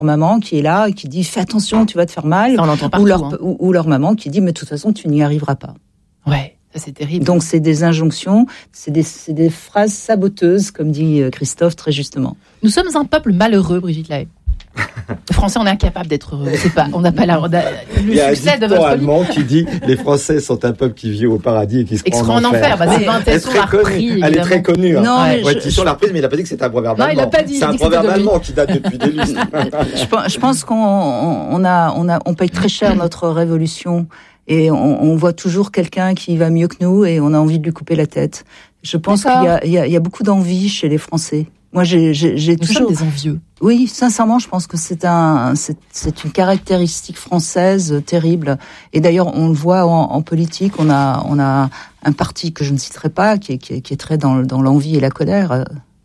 maman qui est là et qui dit fais attention, tu vas te faire mal, ça, on l'entend partout, ou leur maman qui dit mais de toute façon tu n'y arriveras pas. Ouais, ça c'est terrible. Donc c'est des injonctions, c'est des phrases saboteuses, comme dit Christophe très justement. Nous sommes un peuple malheureux, Brigitte Lahaie. Les Français, on est incapable d'être heureux. On n'a pas le succès de votre livre. Il y a un dicton allemand qui dit les Français sont un peuple qui vit au paradis et qui se rend en enfer. Elle est très connue. Non, Tisson l'a reprise, mais il n'a pas dit que c'était un proverbe allemand. Non, il n'a pas dit. C'est un proverbe allemand qui date depuis des lustres. Je pense qu'on paye très cher notre révolution et on voit toujours quelqu'un qui va mieux que nous et on a envie de lui couper la tête. Je pense qu'il y a beaucoup d'envie chez les Français. Moi, j'ai Nous toujours sommes des envieux. Oui, sincèrement, je pense que c'est une caractéristique française terrible. Et d'ailleurs, on le voit en politique. On a un parti que je ne citerai pas, qui est très dans l'envie et la colère.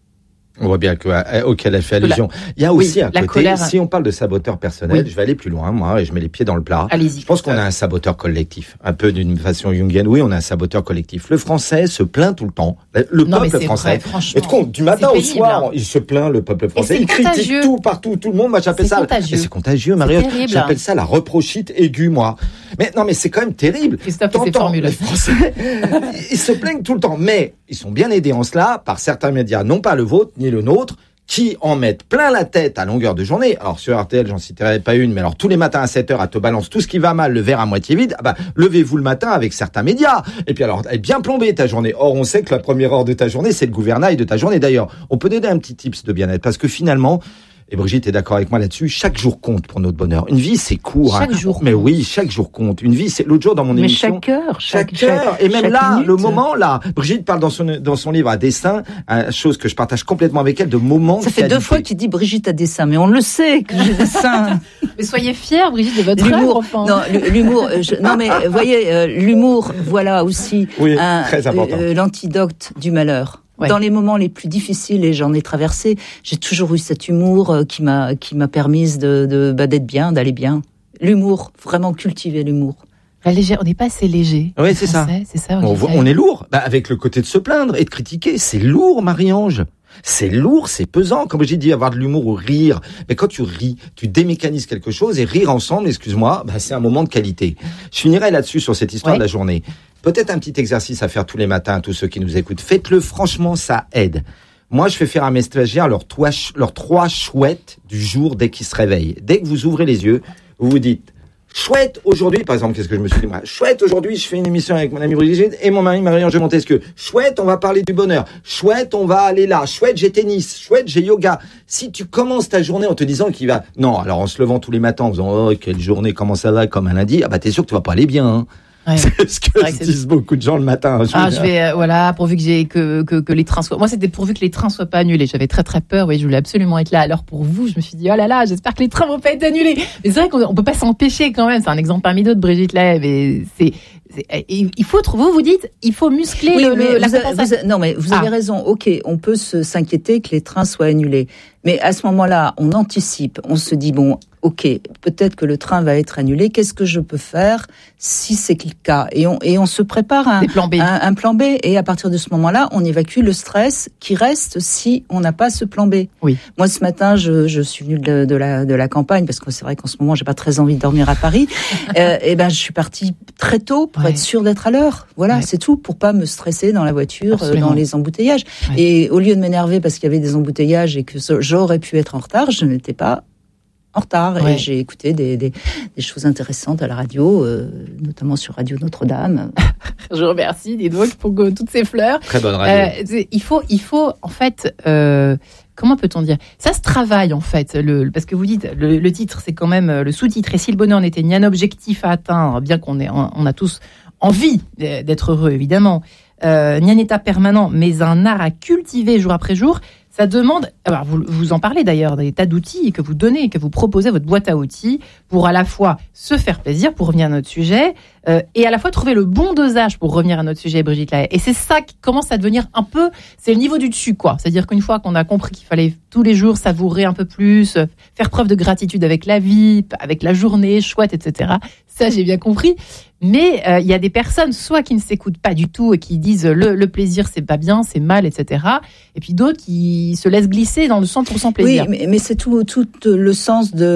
On voit bien auquel elle fait allusion. Il y a aussi un côté, colère. Si on parle de saboteur personnel, je vais aller plus loin, moi, et je mets les pieds dans le plat. Allez-y. Je pense qu'on a un saboteur collectif. Un peu d'une façon jungienne. Oui, on a un saboteur collectif. Le Français se plaint tout le temps. Le peuple français. Vrai, du matin au soir, il se plaint, le peuple français. Il critique tout, partout, tout le monde. Moi, j'appelle ça. Contagieux. C'est contagieux, Marie. J'appelle ça la reprochite aiguë, moi. Mais c'est quand même terrible. T'entends, les Français, ils se plaignent tout le temps. Mais ils sont bien aidés en cela par certains médias, non pas le vôtre, ni le nôtre, qui en mettent plein la tête à longueur de journée. Alors sur RTL, j'en citerai pas une, mais alors tous les matins à 7h, elle te balance tout ce qui va mal, le verre à moitié vide. Levez-vous le matin avec certains médias. Et puis alors, elle est bien plombée ta journée. Or, on sait que la première heure de ta journée, c'est le gouvernail de ta journée. D'ailleurs, on peut donner un petit tips de bien-être, parce que finalement, et Brigitte est d'accord avec moi là-dessus, chaque jour compte pour notre bonheur. Une vie, c'est court. Chaque jour. Mais oui, chaque jour compte. Une vie, c'est l'autre jour dans mon émission. Chaque heure. Et même chaque là, minute. le moment là, Brigitte parle dans son livre à dessin, chose que je partage complètement avec elle, de moments. Ça fait 2 fois qu'il dit Brigitte a des seins, mais on le sait que j'ai des seins. Mais soyez fiers, Brigitte, de votre l'humour. Enfant. Non, l'humour. Non, mais voyez, l'humour, voilà aussi très important. L'antidote du malheur. Ouais. Dans les moments les plus difficiles, et j'en ai traversé, j'ai toujours eu cet humour qui m'a permis d'être bien, d'aller bien. L'humour, vraiment cultiver l'humour. On n'est pas assez léger. Oui, c'est ça. C'est ça. On est lourd. Avec le côté de se plaindre et de critiquer, c'est lourd, Marie-Ange. C'est lourd, c'est pesant. Comme j'ai dit, avoir de l'humour ou rire. Mais quand tu ris, tu démécanises quelque chose et rire ensemble, excuse-moi, c'est un moment de qualité. Je finirai là-dessus sur cette histoire de la journée. Peut-être un petit exercice à faire tous les matins à tous ceux qui nous écoutent. Faites-le, franchement, ça aide. Moi, je fais faire à mes stagiaires leurs 3 chouettes du jour dès qu'ils se réveillent. Dès que vous ouvrez les yeux, vous vous dites chouette aujourd'hui, par exemple, qu'est-ce que je me suis dit moi? Chouette aujourd'hui, je fais une émission avec mon ami Brigitte et mon mari Marie-Ange Montesquieu. Chouette, on va parler du bonheur. Chouette, on va aller là. Chouette, j'ai tennis. Chouette, j'ai yoga. Si tu commences ta journée en te disant qu'il va... Non, alors en se levant tous les matins en disant « Oh, quelle journée, comment ça va ?» comme un lundi, t'es sûr que tu vas pas aller bien, hein. Ouais. C'est ce que se disent beaucoup de gens le matin. Pourvu que les trains soient... Moi, c'était pourvu que les trains soient pas annulés. J'avais très très peur. Oui, je voulais absolument être là à l'heure pour vous. Je me suis dit, oh là là, j'espère que les trains vont pas être annulés. Mais c'est vrai qu'on peut pas s'empêcher quand même. C'est un exemple parmi d'autres, Brigitte Lahaie. Mais il faut, vous dites, il faut muscler la compensation. Non, mais vous avez raison. Ok, on peut s'inquiéter que les trains soient annulés. Mais à ce moment-là, on anticipe. On se dit, bon, ok, peut-être que le train va être annulé. Qu'est-ce que je peux faire si c'est le cas ? Et on se prépare un plan B. Et à partir de ce moment-là, on évacue le stress qui reste si on n'a pas ce plan B. Oui. Moi, ce matin, je suis venue de la campagne parce que c'est vrai qu'en ce moment, j'ai pas très envie de dormir à Paris. Et je suis partie très tôt pour être sûre d'être à l'heure. Voilà, c'est tout, pour pas me stresser dans la voiture, dans les embouteillages. Ouais. Et au lieu de m'énerver parce qu'il y avait des embouteillages et que j'aurais pu être en retard, je n'étais pas en retard. Et j'ai écouté des choses intéressantes à la radio, notamment sur Radio Notre-Dame. Je remercie, dis donc, pour toutes ces fleurs. Très bonne radio. Il faut en fait... comment peut-on dire ? Ça se travaille, en fait. Parce que vous dites, le titre, c'est quand même le sous-titre. Et si le bonheur n'était ni un objectif à atteindre, bien qu'on a tous envie d'être heureux, évidemment, ni un état permanent, mais un art à cultiver jour après jour, ça demande... Alors vous en parlez d'ailleurs, des tas d'outils que vous donnez, que vous proposez à votre boîte à outils pour à la fois se faire plaisir, pour revenir à notre sujet, et à la fois trouver le bon dosage pour revenir à notre sujet, Brigitte Lahaie. Et c'est ça qui commence à devenir un peu... C'est le niveau du dessus, quoi. C'est-à-dire qu'une fois qu'on a compris qu'il fallait tous les jours savourer un peu plus, faire preuve de gratitude avec la vie, avec la journée, chouette, etc., Ça, j'ai bien compris. Mais il y a des personnes, soit qui ne s'écoutent pas du tout et qui disent le plaisir, c'est pas bien, c'est mal, etc. Et puis d'autres qui se laissent glisser dans le 100% plaisir. Oui, mais c'est tout le sens de